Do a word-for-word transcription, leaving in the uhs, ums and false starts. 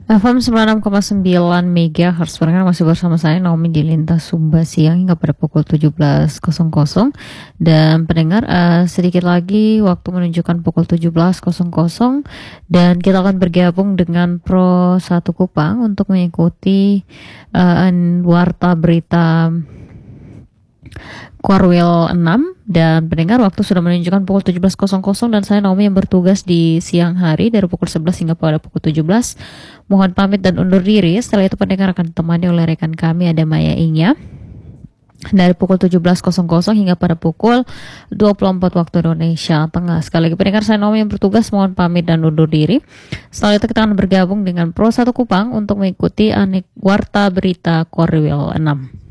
F M sembilan puluh enam koma sembilan MHz. Pendengar masih bersama saya Naomi di Lintas Sumba siang hingga pada pukul tujuh belas dan pendengar uh, sedikit lagi waktu menunjukkan pukul tujuh belas dan kita akan bergabung dengan Pro satu Kupang untuk mengikuti uh, warta berita Korwil enam. Dan pendengar waktu sudah menunjukkan pukul tujuh belas dan saya Naomi yang bertugas di siang hari dari pukul sebelas hingga pada pukul tujuh belas. Mohon pamit dan undur diri. Setelah itu pendengar akan ditemani oleh rekan kami ada Maya Inya dari pukul tujuh belas hingga pada pukul dua puluh empat waktu Indonesia Tengah. Sekali lagi pendengar, saya Naomi yang bertugas mohon pamit dan undur diri. Setelah itu kita akan bergabung dengan Pro satu Kupang untuk mengikuti anik warta berita Korwil enam.